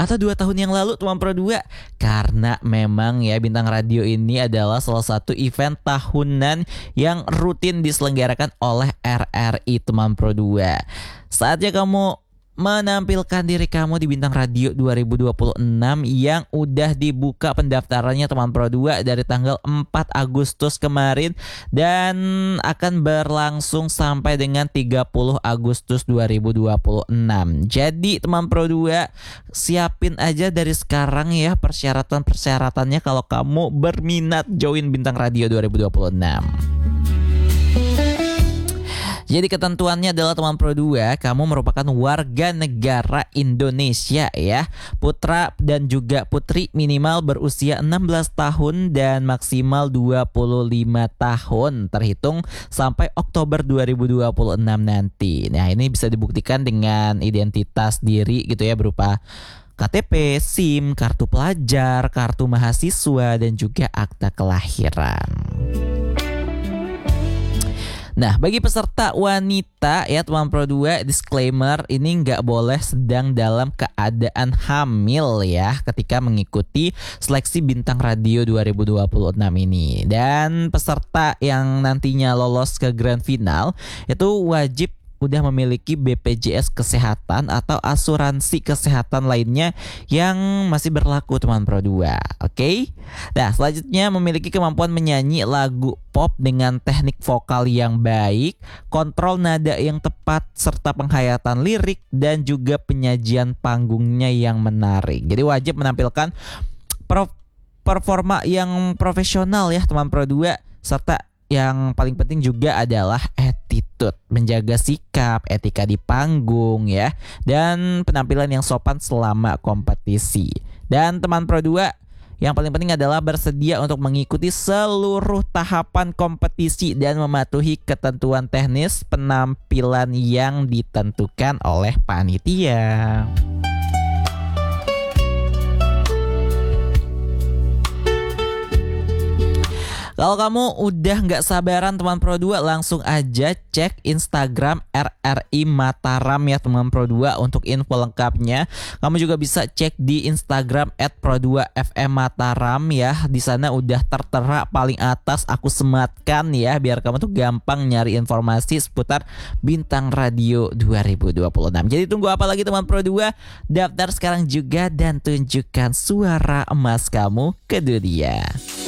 atau 2 tahun yang lalu teman Pro 2? Karena memang ya Bintang Radio ini adalah salah satu event tahunan yang rutin diselenggarakan oleh RRI teman Pro 2. Saatnya kamu menampilkan diri kamu di Bintang Radio 2026 yang udah dibuka pendaftarannya teman Pro 2 dari tanggal 4 Agustus kemarin dan akan berlangsung sampai dengan 30 Agustus 2026. Jadi teman Pro 2 siapin aja dari sekarang ya persyaratan-persyaratannya kalau kamu berminat join Bintang Radio 2026. Jadi ketentuannya adalah teman Pro 2, kamu merupakan warga negara Indonesia ya. Putra dan juga putri minimal berusia 16 tahun dan maksimal 25 tahun terhitung sampai Oktober 2026 nanti. Nah, ini bisa dibuktikan dengan identitas diri gitu ya berupa KTP, SIM, kartu pelajar, kartu mahasiswa dan juga akta kelahiran. Nah, bagi peserta wanita ya teman Pro 2, disclaimer ini nggak boleh sedang dalam keadaan hamil ya ketika mengikuti seleksi Bintang Radio 2026 ini. Dan peserta yang nantinya lolos ke grand final itu wajib udah memiliki BPJS Kesehatan atau asuransi kesehatan lainnya yang masih berlaku teman Pro 2. Oke? Nah, selanjutnya memiliki kemampuan menyanyi lagu pop dengan teknik vokal yang baik, kontrol nada yang tepat serta penghayatan lirik dan juga penyajian panggungnya yang menarik. Jadi wajib menampilkan performa yang profesional ya teman Pro 2 serta yang paling penting juga adalah attitude, menjaga sikap, etika di panggung ya, dan penampilan yang sopan selama kompetisi. Dan teman Pro 2, yang paling penting adalah bersedia untuk mengikuti seluruh tahapan kompetisi dan mematuhi ketentuan teknis penampilan yang ditentukan oleh panitia. Kalau kamu udah nggak sabaran teman Pro 2, langsung aja cek Instagram RRI Mataram ya teman Pro 2 untuk info lengkapnya. Kamu juga bisa cek di Instagram @pro2fm Mataram ya. Di sana udah tertera paling atas, aku sematkan ya biar kamu tuh gampang nyari informasi seputar Bintang Radio 2026. Jadi tunggu apa lagi teman Pro 2? Daftar sekarang juga dan tunjukkan suara emas kamu ke dunia.